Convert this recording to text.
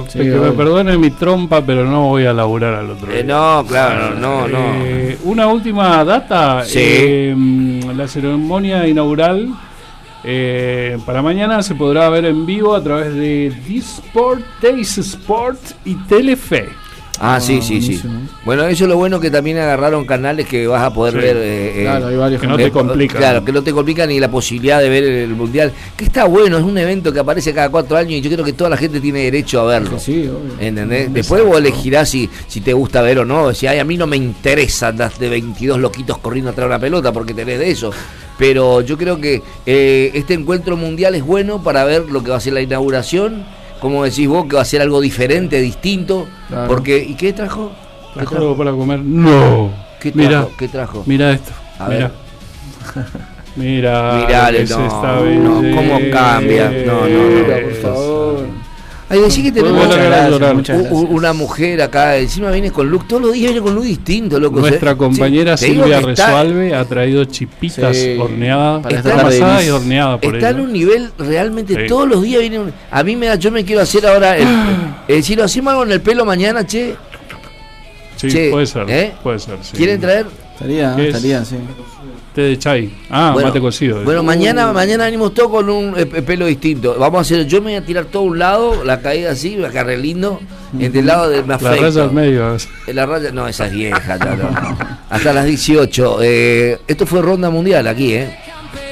Sí, que me perdone mi trompa, pero no voy a laburar al otro día. No, claro, no. Una última data. Sí. La ceremonia inaugural para mañana se podrá ver en vivo a través de Disport, Teis Sport y Telefe. Sí. Bueno, eso es lo bueno, que también agarraron canales que vas a poder ver. Claro, hay varios que no te complican. Claro, que no te complican, y la posibilidad de ver el mundial. Que está bueno, es un evento que aparece cada 4 años y yo creo que toda la gente tiene derecho a verlo. Sí, obvio. ¿Entendés? Después vos elegirás si te gusta ver o no. Si a mí no me interesa andar de 22 loquitos corriendo atrás de una pelota, porque tenés de eso. Pero yo creo que este encuentro mundial es bueno para ver lo que va a ser la inauguración. Como decís vos, que va a ser algo diferente, distinto. Claro. Porque, ¿y qué trajo? ¿Trajo algo para comer? No. ¿Qué trajo? ¿Qué trajo? Mira esto. A ver. Mira. Mirale, no, cómo cambia. No, por favor. Ay, decí que tenemos una mujer acá, encima viene con look, todos los días viene con look distinto, loco. Nuestra compañera Silvia Resualve ha traído chipitas horneadas, pasadas y horneadas por ella. Está en un nivel realmente, todos los días viene a mí yo me quiero hacer ahora si lo hacemos algo en el pelo mañana, che. Sí, puede ser, sí. ¿Quieren traer? Estaría, sí. Té de chai. Bueno, mate cocido. Bueno, mañana venimos todos con un pelo distinto. Vamos a hacer, yo me voy a tirar todo un lado, la caída así, me agarré lindo, entre el lado de me afecto. La raya al medio. La raya, no, esa es vieja, hasta las 18. Esto fue Ronda Mundial aquí,